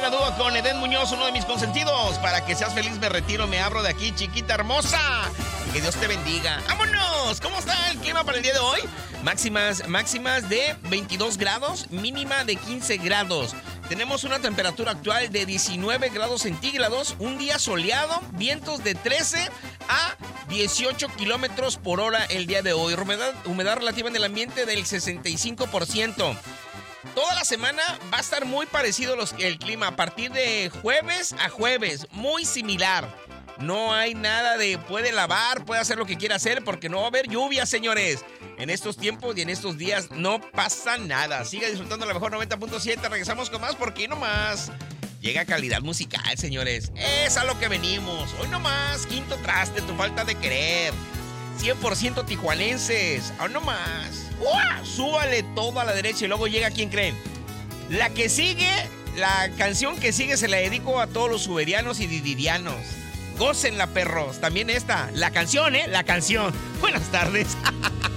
la dúo con Eden Muñoz, uno de mis consentidos. Para que seas feliz me retiro, me abro de aquí, chiquita hermosa. Que Dios te bendiga. ¡Vámonos! ¿Cómo está el clima para el día de hoy? Máximas de 22 grados, mínima de 15 grados. Tenemos una temperatura actual de 19 grados centígrados, un día soleado, vientos de 13 a 18 kilómetros por hora el día de hoy. Humedad relativa en el ambiente del 65%. Toda la semana va a estar muy parecido el clima, a partir de jueves a jueves, muy similar. No hay nada de puede lavar, puede hacer lo que quiera hacer, porque no va a haber lluvia, señores. En estos tiempos y en estos días no pasa nada. Siga disfrutando la mejor 90.7. Regresamos con más, porque no más llega calidad musical, señores. Es a lo que venimos. Hoy no más, quinto traste, tu falta de querer. 100% tijuanenses. Hoy no más. ¡Uah! Súbale todo a la derecha y luego llega, ¿quién creen? La que sigue, la canción que sigue se la dedico a todos los uberianos y dididianos. Gócenla, perros. También esta, la canción, La canción. Buenas tardes.